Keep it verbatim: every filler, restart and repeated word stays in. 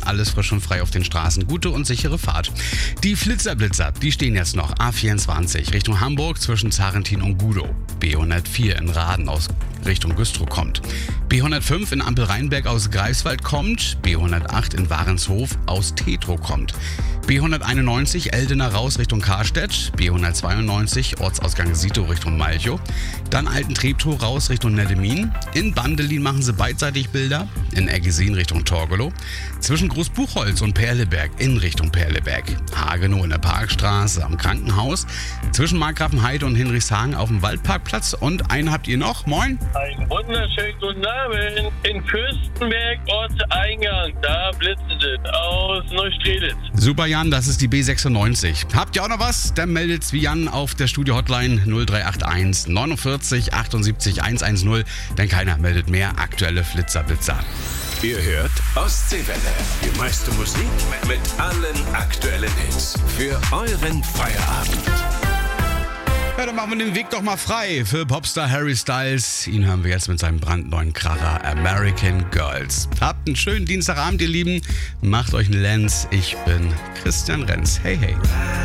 dann alles frisch und frei auf den Straßen. Gute und sichere Fahrt. Die Flitzer-Blitzer, die stehen jetzt noch. A vierundzwanzig Richtung Hamburg zwischen Zarentin und Gudow. B hundertvier in Raden aus Richtung Güstrow kommt. B hundertfünf in Ampel-Rheinberg aus Greifswald kommt. B hundertacht in Warenshof aus Tetrow kommt. B hunderteinundneunzig Eldener raus Richtung Karstedt. B hundertzweiundneunzig Ortsausgang Sito Richtung Malchow. Dann Alten-Treptow raus Richtung Neddemin. In Bandelin machen sie beidseitig Bilder. In Eggesin Richtung Torgelow. Zwischen Großbuchholz und Perleberg in Richtung Perleberg. Hagenow in der Parkstraße am Krankenhaus. Zwischen Markgrafenheide und Hinrichshagen auf dem Waldparkplatz. Und einen habt ihr noch. Moin. Einen wunderschönen guten Abend. In Fürstenberg, Ortseingang. Da blitzen sie aus Neustrelitz. Super, Jan, das ist die B sechsundneunzig. Habt ihr auch noch was? Dann meldet's wie Jan auf der Studio-Hotline null drei acht eins neunundvierzig achtundsiebzig hundertzehn. Denn keiner meldet mehr aktuelle Flitzer-Blitzer. Ihr hört Ostseewelle. Die meiste Musik mit allen aktuellen Hits. Für euren Feierabend. Ja, dann machen wir den Weg doch mal frei für Popstar Harry Styles. Ihn hören wir jetzt mit seinem brandneuen Kracher American Girls. Habt einen schönen Dienstagabend, ihr Lieben. Macht euch einen Lenz. Ich bin Christian Renz. Hey, hey.